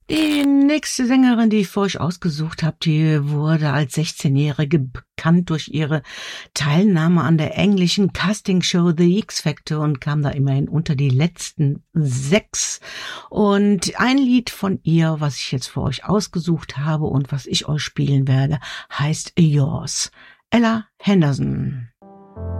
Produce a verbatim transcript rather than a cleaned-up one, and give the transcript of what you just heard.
Die nächste Sängerin, die ich für euch ausgesucht habe, die wurde als sechzehnjährige bekannt durch ihre Teilnahme an der englischen Castingshow The X Factor und kam da immerhin unter die letzten sechs. Und ein Lied von ihr, was ich jetzt für euch ausgesucht habe und was ich euch spielen werde, heißt Yours. Ella Henderson.